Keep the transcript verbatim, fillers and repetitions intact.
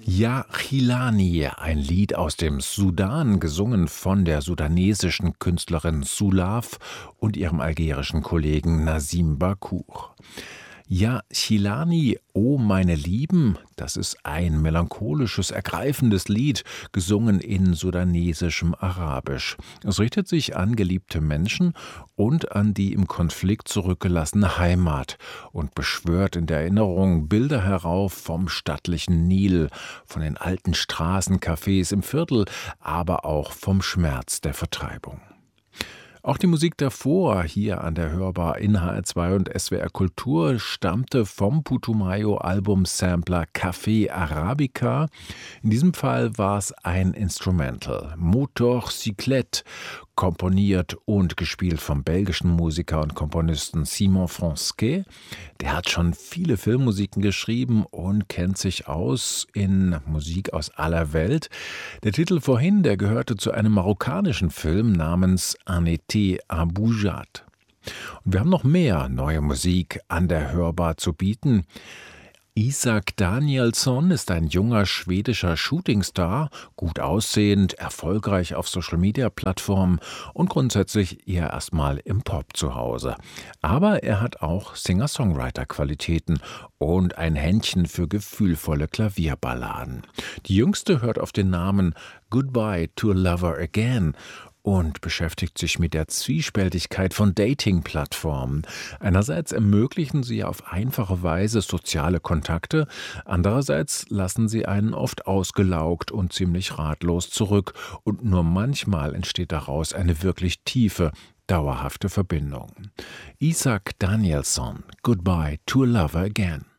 Ja Chilani, ein Lied aus dem Sudan, gesungen von der sudanesischen Künstlerin Sulaf und ihrem algerischen Kollegen Nasim Bakour. Ja Chilani, oh meine Lieben, das ist ein melancholisches, ergreifendes Lied, gesungen in sudanesischem Arabisch. Es richtet sich an geliebte Menschen und an die im Konflikt zurückgelassene Heimat und beschwört in der Erinnerung Bilder herauf vom stattlichen Nil, von den alten Straßencafés im Viertel, aber auch vom Schmerz der Vertreibung. Auch die Musik davor, hier an der Hörbar in H R zwei und S W R Kultur, stammte vom Putumayo-Album-Sampler Café Arabica. In diesem Fall war es ein Instrumental, Motorcyclette, komponiert und gespielt vom belgischen Musiker und Komponisten Simon Fransquet. Der hat schon viele Filmmusiken geschrieben und kennt sich aus in Musik aus aller Welt. Der Titel vorhin, der gehörte zu einem marokkanischen Film namens Un été à Boujat. Und wir haben noch mehr neue Musik an der Hörbar zu bieten. Isak Danielsson ist ein junger schwedischer Shootingstar, gut aussehend, erfolgreich auf Social-Media-Plattformen und grundsätzlich eher erstmal im Pop zu Hause. Aber er hat auch Singer-Songwriter-Qualitäten und ein Händchen für gefühlvolle Klavierballaden. Die jüngste hört auf den Namen Goodbye to a Lover Again und beschäftigt sich mit der Zwiespältigkeit von Dating-Plattformen. Einerseits ermöglichen sie auf einfache Weise soziale Kontakte, andererseits lassen sie einen oft ausgelaugt und ziemlich ratlos zurück und nur manchmal entsteht daraus eine wirklich tiefe, dauerhafte Verbindung. Isak Danielsson, Goodbye to a Lover Again.